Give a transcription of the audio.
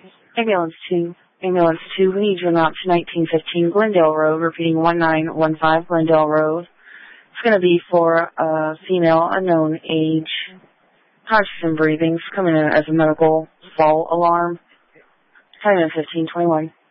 Ambulance 2. Ambulance 2, we need you to out to 1915 Glendale Road, repeating 1915 Glendale Road. It's going to be for a female, unknown age, conscious and breathing. It's coming in as a medical fall alarm. Time in 1521.